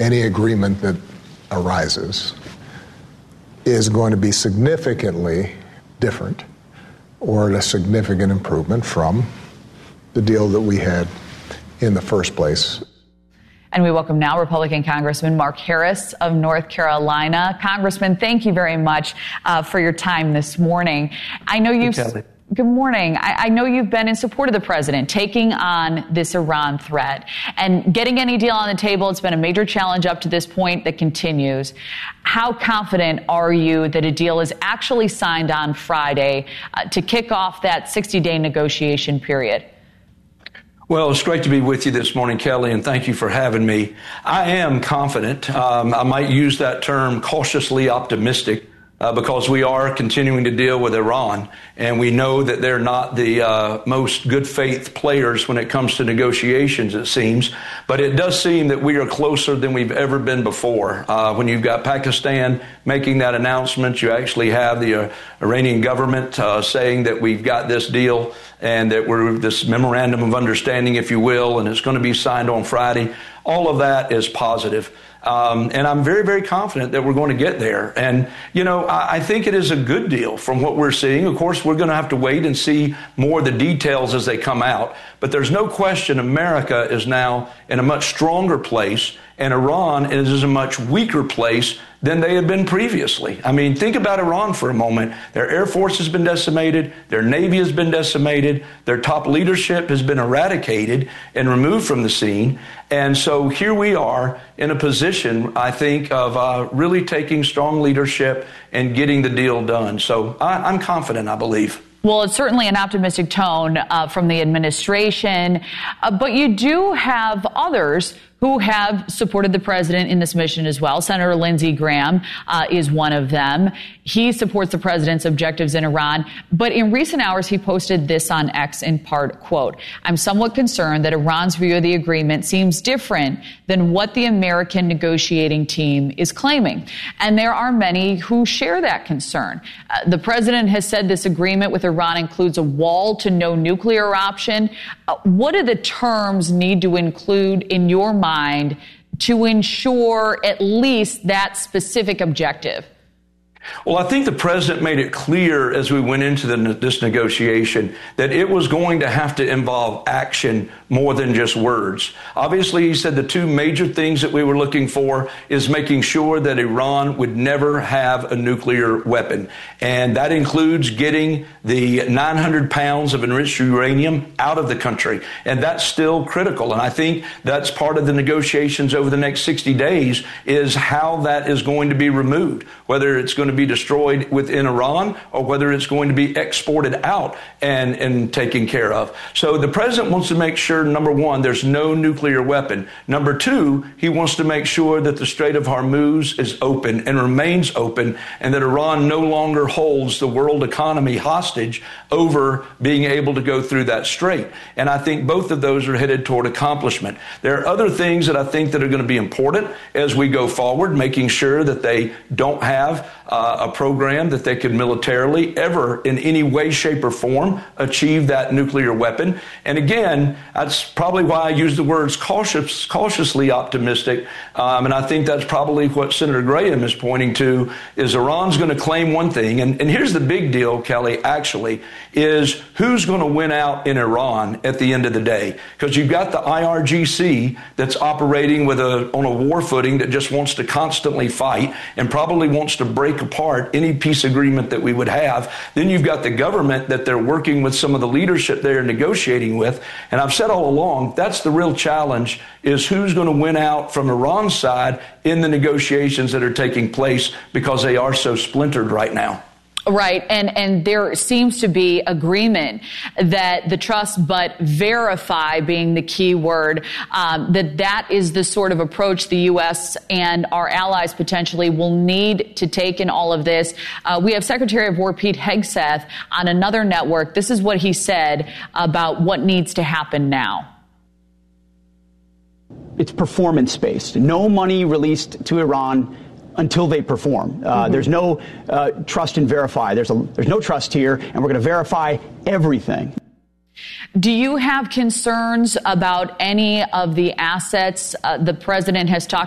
any agreement that arises is going to be significantly different or a significant improvement from the deal that we had in the first place. And we welcome now Republican Congressman Mark Harris of North Carolina. Congressman, thank you very much for your time this morning. I know you've... Good morning. I know you've been in support of the president taking on this Iran threat and getting any deal on the table. It's been a major challenge up to this point that continues. How confident are you that a deal is actually signed on Friday to kick off that 60-day negotiation period? Well, it's great to be with you this morning, Kelly, and thank you for having me. I am confident. I might use that term cautiously optimistic. Because we are continuing to deal with Iran, and we know that they're not the most good faith players when it comes to negotiations, it seems. But it does seem that we are closer than we've ever been before. When you've got Pakistan making that announcement, you actually have the Iranian government saying that we've got this deal and that we're this memorandum of understanding, if you will, and it's going to be signed on Friday. All of that is positive. And I'm very, very confident that we're going to get there. And, you know, I think it is a good deal from what we're seeing. Of course, we're going to have to wait and see more of the details as they come out. But there's no question America is now in a much stronger place, and Iran is a much weaker place than they had been previously. I mean, think about Iran for a moment. Their Air Force has been decimated. Their Navy has been decimated. Their top leadership has been eradicated and removed from the scene. And so here we are in a position, I think, of really taking strong leadership and getting the deal done. So I'm confident, I believe. Well, it's certainly an optimistic tone from the administration, but you do have others who have supported the president in this mission as well. Senator Lindsey Graham is one of them. He supports the president's objectives in Iran, but in recent hours, he posted this on X in part, quote, "I'm somewhat concerned that Iran's view of the agreement seems different than what the American negotiating team is claiming." And there are many who share that concern. The president has said this agreement with Iran includes a wall to no nuclear option. What do the terms need to include in your mind to ensure at least that specific objective? Well, I think the president made it clear as we went into this negotiation that it was going to have to involve action more than just words. Obviously, he said the two major things that we were looking for is making sure that Iran would never have a nuclear weapon. And that includes getting the 900 pounds of enriched uranium out of the country. And that's still critical. And I think that's part of the negotiations over the next 60 days is how that is going to be removed, whether it's going to be destroyed within Iran or whether it's going to be exported out and taken care of. So the president wants to make sure, number one, there's no nuclear weapon. Number two, he wants to make sure that the Strait of Hormuz is open and remains open and that Iran no longer holds the world economy hostage over being able to go through that strait. And I think both of those are headed toward accomplishment. There are other things that I think that are going to be important as we go forward, making sure that they don't have a program that they could militarily ever in any way, shape, or form achieve that nuclear weapon. And again, that's probably why I use the words cautiously optimistic. And I think that's probably what Senator Graham is pointing to, is Iran's going to claim one thing. And here's the big deal, Kelly, actually, is who's going to win out in Iran at the end of the day? Because you've got the IRGC that's operating on a war footing that just wants to constantly fight and probably wants to break apart any peace agreement that we would have. Then you've got the government that they're working with some of the leadership they're negotiating with. And I've said all along, that's the real challenge, is who's going to win out from Iran's side in the negotiations that are taking place because they are so splintered right now. Right. And there seems to be agreement that the trust but verify being the key word, that is the sort of approach the U.S. and our allies potentially will need to take in all of this. We have Secretary of War Pete Hegseth on another network. This is what he said about what needs to happen now. It's performance-based. No money released to Iran until they perform. There's no trust and verify. There's no trust here, and we're going to verify everything. Do you have concerns about any of the assets the president has talked